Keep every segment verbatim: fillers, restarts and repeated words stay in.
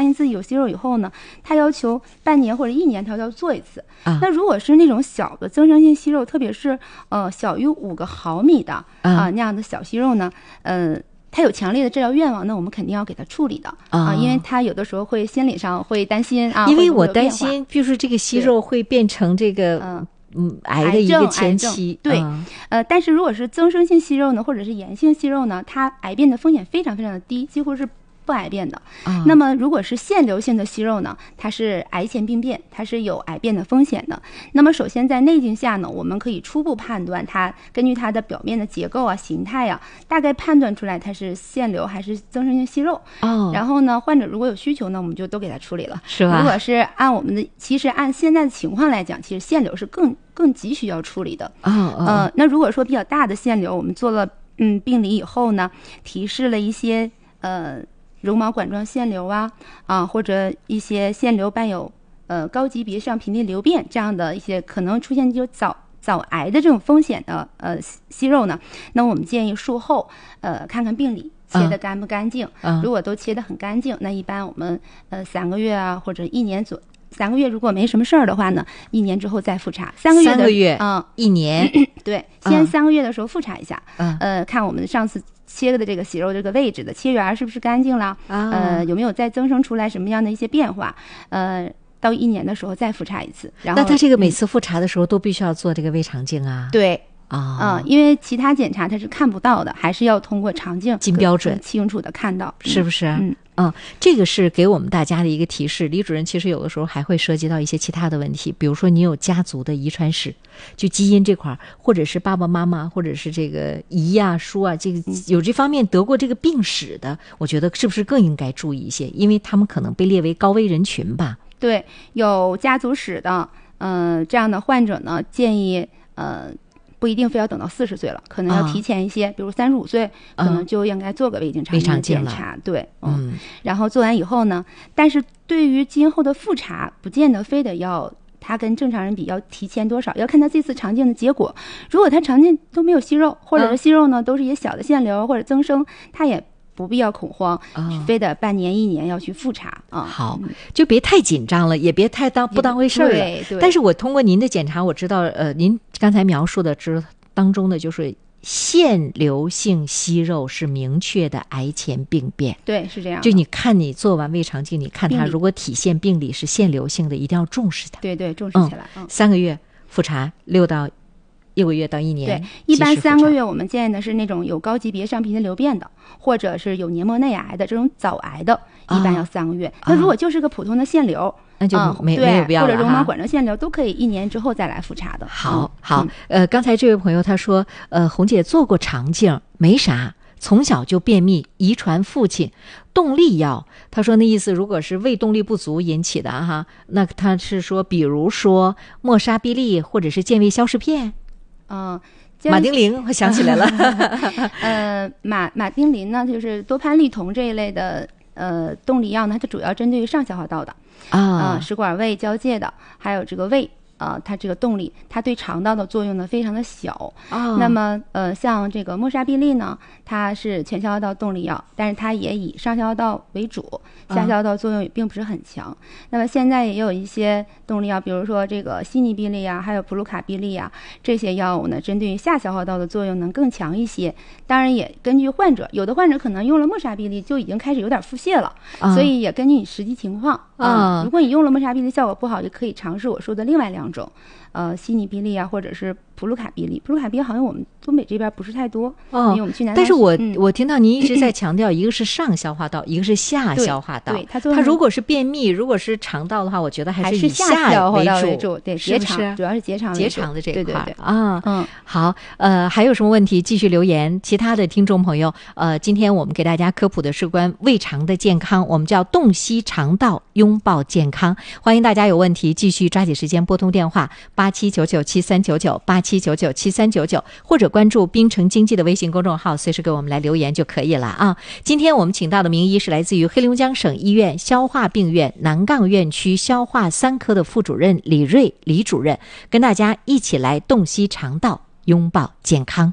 现自己有息肉以后呢，他要求半年或者一年他要做一次。 啊、 那如果是那种小的增生性息肉，特别是呃小于五个毫米的啊、呃、那样的小息肉呢，呃。他有强烈的治疗愿望，那我们肯定要给他处理的啊、呃，因为他有的时候会心理上会担心啊， 因为我担心，比如说这个息肉会变成这个嗯嗯癌的一个前期， 对， 嗯、 呃，但是如果是增生性息肉呢，或者是炎性息肉呢，它癌变的风险非常非常的低，几乎是不癌变的。 啊、 那么如果是腺瘤性的息肉呢，它是癌前病变，它是有癌变的风险的。那么首先在内镜下呢，我们可以初步判断它，根据它的表面的结构啊、形态啊，大概判断出来它是腺瘤还是增生性息肉。 哦，然后呢，患者如果有需求呢，我们就都给他处理了， 是吧？ 如果是按我们的，其实按现在的情况来讲，其实腺瘤是更更急需要处理的。 哦哦， 呃，那如果说比较大的腺瘤，我们做了嗯病理以后呢，提示了一些呃。绒毛管状腺瘤啊啊，或者一些腺瘤伴有呃高级别上频粒瘤变这样的一些可能出现就早早癌的这种风险的呃息肉呢，那我们建议术后呃看看病理切得干不干净、 嗯嗯、 如果都切得很干净，那一般我们呃三个月啊或者一年左三个月如果没什么事儿的话呢，一年之后再复查。三个月的三个月嗯一年对，先三个月的时候复查一下， 嗯呃看我们上次切的这个息肉这个位置的切缘是不是干净了、 啊、 呃有没有再增生出来什么样的一些变化，呃到一年的时候再复查一次。然后那他这个每次复查的时候都必须要做这个胃肠镜啊？ 对啊、 嗯，因为其他检查它是看不到的，还是要通过肠镜金标准清楚的看到， 是不是？ 嗯嗯，这个是给我们大家的一个提示。李主任其实有的时候还会涉及到一些其他的问题，比如说你有家族的遗传史，就基因这块，或者是爸爸妈妈，或者是这个姨啊、叔啊，这个有这方面得过这个病史的，我觉得是不是更应该注意一些？因为他们可能被列为高危人群吧。 对，有家族史的，呃，这样的患者呢，建议呃。不一定非要等到四十岁了，可能要提前一些，啊、比如三十五岁，可能就应该做个胃镜肠镜的检查。嗯、对，嗯，然后做完以后呢，但是对于今后的复查，不见得非得要他跟正常人比要提前多少，要看他这次肠镜的结果。如果他肠镜都没有息肉，或者是息肉呢、嗯、都是一些小的腺瘤或者增生，他也不必要恐慌、哦、非得半年一年要去复查啊。 好，就别太紧张了，也别太当不当回事儿了。 对对。 但是我通过您的检查，我知道，呃，您刚才描述的之当中的就是腺瘤性息肉是明确的癌前病变。 对，是这样。 就你看你做完胃肠镜，你看它如果体现病理是腺瘤性的，一定要重视它。 对对，重视起来。 嗯，三个月复查，六到。六个月到一年， 对，一般三个月我们建议的是那种有高级别上频粒瘤变的，或者是有黏膜内癌的这种早癌的，一般要三个月。啊、那如果就是个普通的腺瘤， 那就没、 嗯、 没有必要了， 或者绒毛管状腺瘤都可以一年之后再来复查的。 好， 嗯、 好，嗯、呃，刚才这位朋友他说，呃，红姐做过肠镜，没啥。从小就便秘，遗传父亲，动力药。他说那意思，如果是胃动力不足引起的哈，那他是说，比如说莫沙必利或者是健胃消食片。 嗯， 马丁啉，我想起来了。 呃，马马丁啉呢，就是多蟠利酮这一类的呃动力药呢，它主要针对于上消化道的啊、呃，食管胃交界的，还有这个胃。呃，它这个动力，它对肠道的作用呢非常的小。 哦、 那么，呃，像这个莫沙必利呢，它是全消化道动力药，但是它也以上消化道为主，下消化道作用也并不是很强。哦、那么现在也有一些动力药，比如说这个西尼必利啊，还有普鲁卡必利啊，这些药物呢，针对于下消化道的作用能更强一些。当然也根据患者，有的患者可能用了莫沙必利就已经开始有点腹泻了，哦、所以也根据你实际情况啊、嗯，如果你用了莫沙必利效果不好，就可以尝试我说的另外两种。呃，西尼必利啊，或者是普鲁卡必利。普鲁卡必利好像我们东北这边不是太多， 哦， 因为我们去南方。 但是我、 嗯、 我听到您一直在强调，一个是上消化道，一个是下消化道。 对，对它它如果是便秘，如果是肠道的话，我觉得还是以下消化道为主。对，结肠主要是结肠结肠的这一块。 对对对啊， 嗯， 好，呃，还有什么问题继续留言。其他的听众朋友，呃，今天我们给大家科普的是关胃肠的健康，我们叫洞悉肠道，拥抱健康。欢迎大家有问题继续抓紧时间拨通电话八七九九七三九九八七九九七三九九，或者关注滨城经济的微信公众号，随时给我们来留言就可以了啊。今天我们请到的名医是来自于黑龙江省医院消化病院南杠院区消化三科的副主任李瑞李主任，跟大家一起来洞悉肠道，拥抱健康，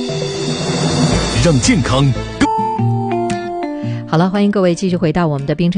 让健康。 好了，欢迎各位继续回到我们的滨城